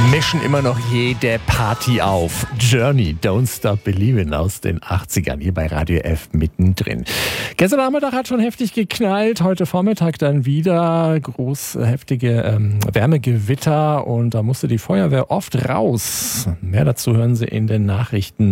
mischen immer noch jede Party auf. Journey, Don't Stop Believin' aus den 80ern, hier bei Radio F mittendrin. Gestern Nachmittag hat schon heftig geknallt, heute Vormittag dann wieder heftige Wärmegewitter und da musste die Feuerwehr oft raus. Mehr dazu hören Sie in den Nachrichten.